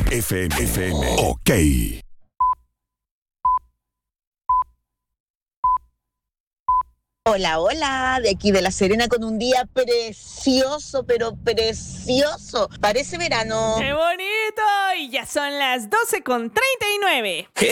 FM. Ok. Hola, hola, de aquí de La Serena con un día precioso, pero precioso. Parece verano. ¡Qué bonito! Y ya son las 12:39.